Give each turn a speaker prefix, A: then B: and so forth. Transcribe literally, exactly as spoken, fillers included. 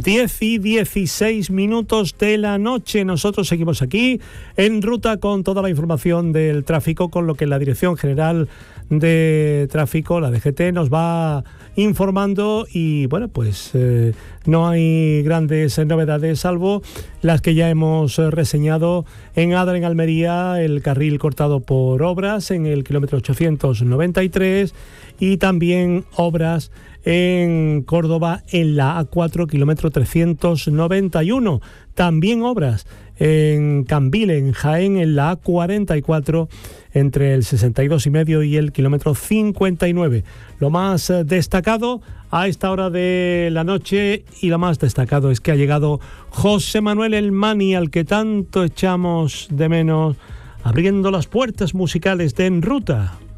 A: diez y dieciséis minutos de la noche. Nosotros seguimos aquí en ruta con toda la información del tráfico, con lo que la Dirección General de Tráfico, la D G T, nos va informando y bueno, pues eh, no hay grandes novedades salvo las que ya hemos reseñado. En Adra, en Almería, el carril cortado por obras en el kilómetro ochocientos noventa y tres y también obras en Córdoba en la A cuatro, kilómetro trescientos noventa y uno. También obras en Cambil, en Jaén, en la A cuarenta y cuatro, entre el sesenta y dos y medio y el kilómetro cincuenta y nueve. Lo más destacado a esta hora de la noche, y lo más destacado es que ha llegado José Manuel El Mani, al que tanto echamos de menos, abriendo las puertas musicales de En Ruta.